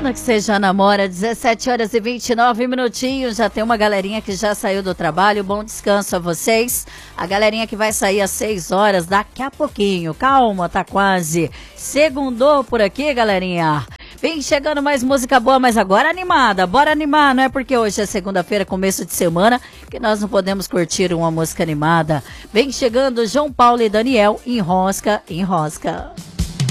Imagina que você já namora, 17 horas e 29 minutinhos, já tem uma galerinha que já saiu do trabalho, bom descanso a vocês. A galerinha que vai sair às 6 horas, daqui a pouquinho, calma, tá quase. Segundou por aqui, galerinha. Vem chegando mais música boa, mas agora animada, bora animar, não é porque hoje é segunda-feira, começo de semana, que nós não podemos curtir uma música animada. Vem chegando João Paulo e Daniel, Enrosca, Enrosca.